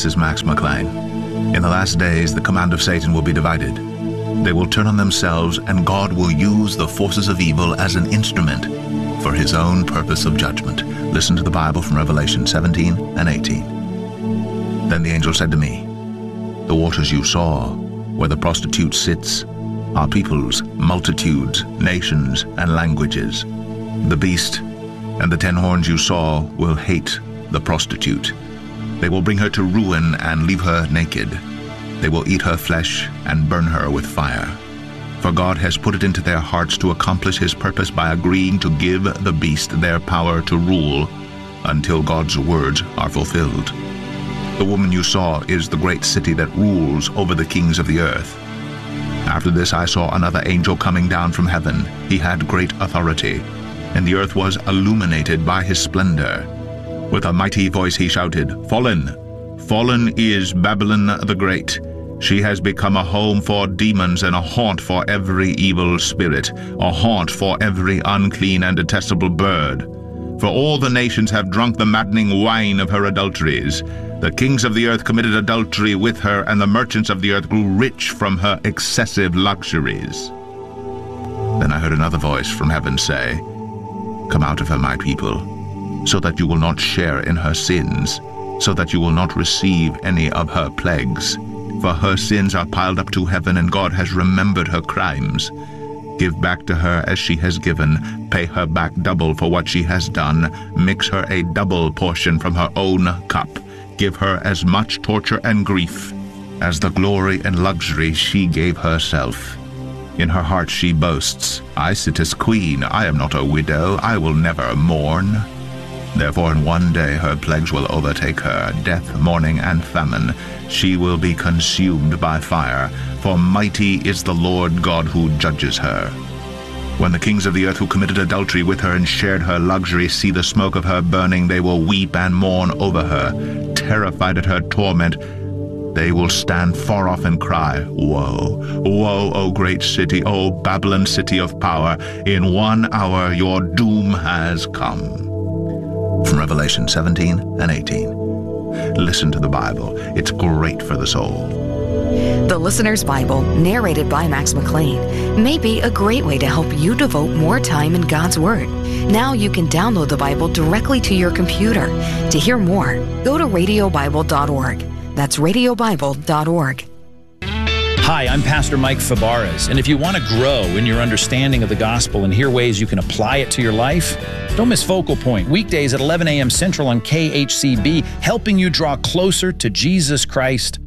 This is Max McLean. In the last days, the command of Satan will be divided. They will turn on themselves, and God will use the forces of evil as an instrument for his own purpose of judgment. Listen to the Bible from Revelation 17 and 18. Then the angel said to me, "The waters you saw, where the prostitute sits, are peoples, multitudes, nations, and languages. The beast and the 10 horns you saw will hate the prostitute. They will bring her to ruin and leave her naked. They will eat her flesh and burn her with fire. For God has put it into their hearts to accomplish his purpose by agreeing to give the beast their power to rule until God's words are fulfilled. The woman you saw is the great city that rules over the kings of the earth." After this I saw another angel coming down from heaven. He had great authority, and the earth was illuminated by his splendor. With a mighty voice he shouted, "Fallen! Fallen is Babylon the Great. She has become a home for demons and a haunt for every evil spirit, a haunt for every unclean and detestable bird. For all the nations have drunk the maddening wine of her adulteries. The kings of the earth committed adultery with her, and the merchants of the earth grew rich from her excessive luxuries." Then I heard another voice from heaven say, "Come out of her, my people, so that you will not share in her sins, so that you will not receive any of her plagues. For her sins are piled up to heaven, and God has remembered her crimes. Give back to her as she has given. Pay her back double for what she has done. Mix her a double portion from her own cup. Give her as much torture and grief as the glory and luxury she gave herself. In her heart she boasts, 'I sit as queen. I am not a widow. I will never mourn.' Therefore in one day her plagues will overtake her, death, mourning, and famine. She will be consumed by fire, for mighty is the Lord God who judges her. When the kings of the earth who committed adultery with her and shared her luxury see the smoke of her burning, they will weep and mourn over her. Terrified at her torment, they will stand far off and cry, 'Woe, woe, O great city, O Babylon, city of power! In 1 hour your doom has come.'" From Revelation 17 and 18. Listen to the Bible. It's great for the soul. The Listener's Bible, narrated by Max McLean, may be a great way to help you devote more time in God's Word. Now you can download the Bible directly to your computer. To hear more, go to radiobible.org. That's radiobible.org. Hi, I'm Pastor Mike Fabarez, and if you want to grow in your understanding of the gospel and hear ways you can apply it to your life, don't miss Focal Point, weekdays at 11 a.m. Central on KHCB, helping you draw closer to Jesus Christ